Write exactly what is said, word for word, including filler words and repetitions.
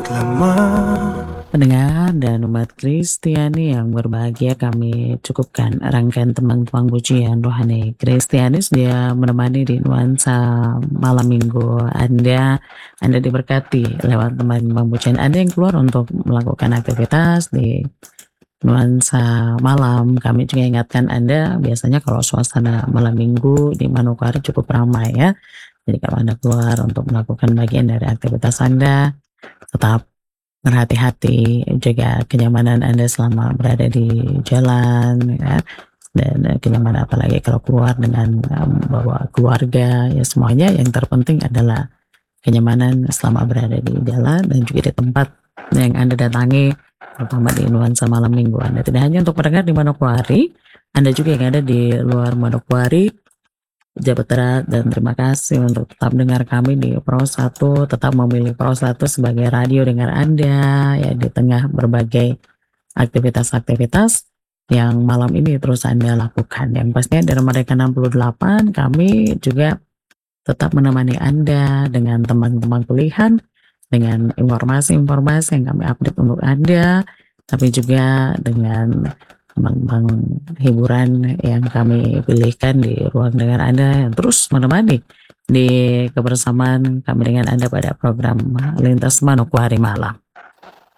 lama. Pendengar dan umat Kristiani yang berbahagia, kami cukupkan rangkaian tembang-tembang pujian rohani Kristianis dia menemani di nuansa malam minggu Anda. Anda diberkati lewat tembang-tembang pujian. Anda yang keluar untuk melakukan aktivitas di nuansa malam, kami juga ingatkan Anda, biasanya kalau suasana malam minggu di Manokwari cukup ramai ya. Jadi kalau Anda keluar untuk melakukan bagian dari aktivitas Anda, tetap berhati-hati, jaga kenyamanan Anda selama berada di jalan ya, dan eh, kenyamanan apalagi kalau keluar dengan um, bawa keluarga ya, semuanya yang terpenting adalah kenyamanan selama berada di jalan dan juga di tempat yang Anda datangi, terutama di nuansa malam minggu Anda. Tidak hanya untuk pendengar di Manokwari, Anda juga yang ada di luar Manokwari, Jabat Barat, dan terima kasih untuk tetap dengar kami di Pro satu, tetap memilih Pro satu sebagai radio dengar Anda ya di tengah berbagai aktivitas-aktivitas yang malam ini terus Anda lakukan. Yang pastinya dari Mereka enam puluh delapan kami juga tetap menemani Anda dengan teman-teman pilihan, dengan informasi-informasi yang kami update untuk Anda, tapi juga dengan tembang-tembang hiburan yang kami pilihkan di ruang dengar Anda yang terus menemani di kebersamaan kami dengan Anda pada program Lintas Manokwari Malam.